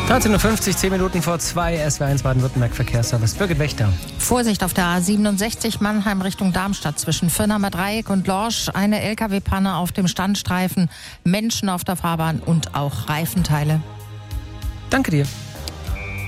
13.50 Uhr, 10 Minuten vor 2, SW1 Baden-Württemberg Verkehrsservice. Birgit Wächter. Vorsicht auf der A67 Mannheim Richtung Darmstadt zwischen Firnheimer Dreieck und Lorsch. Eine LKW-Panne auf dem Standstreifen, Menschen auf der Fahrbahn und auch Reifenteile. Danke dir.